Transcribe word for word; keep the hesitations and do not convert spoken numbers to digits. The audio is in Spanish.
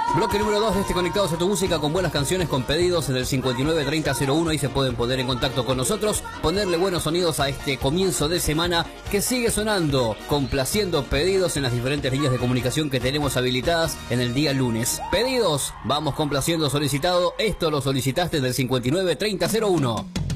Bloque número dos de este Conectados a tu Música, con buenas canciones, con pedidos en el cincuenta y nueve treinta cero uno. Ahí se pueden poner en contacto con nosotros, ponerle buenos sonidos a este comienzo de semana que sigue sonando, complaciendo pedidos en las diferentes líneas de comunicación que tenemos habilitadas en el día lunes. Pedidos, vamos complaciendo solicitado. Esto lo solicitaste del cincuenta y nueve treinta cero uno.